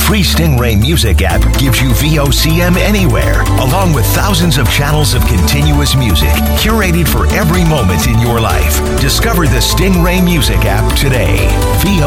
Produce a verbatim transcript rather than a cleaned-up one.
free Stingray Music app gives you V O C M anywhere, along with thousands of channels of continuous music, curated for every moment in your life. Discover the Stingray Music app today. V